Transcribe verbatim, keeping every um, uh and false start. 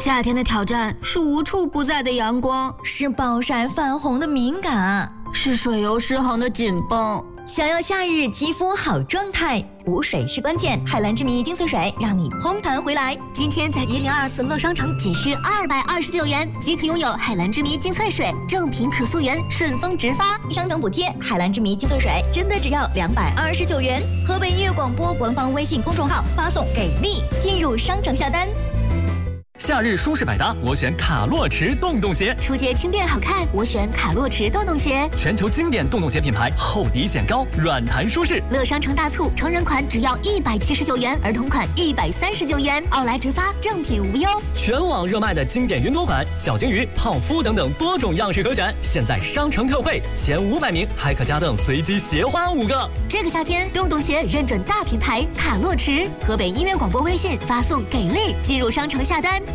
夏天的挑战是无处不在的阳光， 是暴晒泛红的敏感， 是水油失衡的紧绷。 想要夏日肌肤好状态，补水是关键。海蓝之谜精粹水让你嘭弹回来。 今天在一零二四乐商城仅需二百二十九元即可拥有海蓝之谜精粹水，正品可溯源，顺丰直发， 商城补贴。海蓝之谜精粹水真的只要两百二十九元。河北音乐广播官方微信公众号发送给力，进入商城下单。 夏日舒适百搭，我选卡洛驰洞洞鞋。 出街轻便好看，我选卡洛驰洞洞鞋。 全球经典洞洞鞋品牌，厚底显高，软弹舒适。 乐商城大促，成人款只要一百七十九元，儿童款一百三十九元，奥莱直发，正品无忧。 全网热卖的经典云朵款、小金鱼、泡芙等等多种样式可选，现在商城特惠，前五百名还可加赠随机鞋花五个。 这个夏天，洞洞鞋认准大品牌卡洛驰，河北音乐广播微信发送给力，进入商城下单。